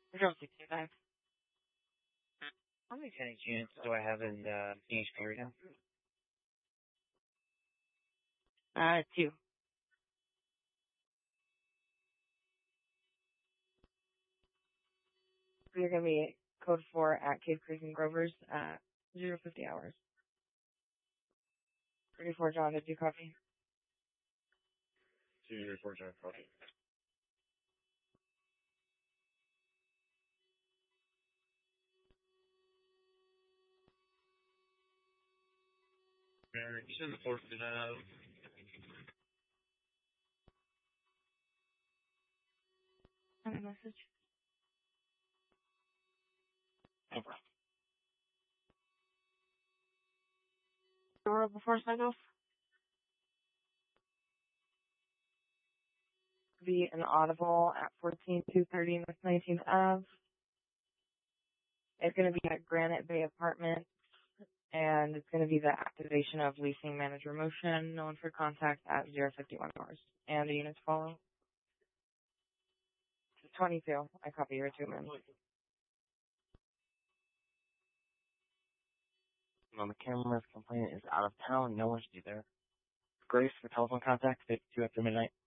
Control 65. How many tenant units do I have in the Phoenix area? 2. You're going to be code 4 at Cave Creek and Grover's, 050 hours. 34 John, did you copy? 234 John, copy. Barrington, Orphan Ave. Send a message. Over. Dora before sign off. Be an audible at 14230 North 19th Ave. It's going to be at Granite Bay Apartments, and it's going to be the activation of leasing manager motion, known for contact at 051 hours. And the units follow. 22. I copy your 2 men. On the camera's complaint is out of town. No one should be there. Grace for telephone contact, 52 after midnight.